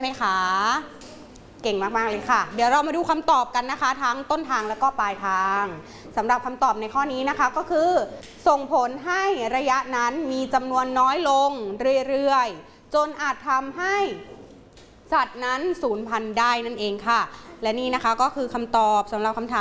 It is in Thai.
ไหมคะเก่งมากๆเลยค่ะเดี๋ยวเรามาดูคำตอบกันนะคะทั้งต้นทางและก็ปลายทางสำหรับคำตอบในข้อนี้นะคะก็คือส่งผลให้ระยะนั้นมีจำนวนน้อยลงเรื่อยๆจนอาจทำให้สัตว์นั้นสูญพันธุ์ได้นั่นเองค่ะและนี่นะคะก็คือคำตอบสำหรับคำถาม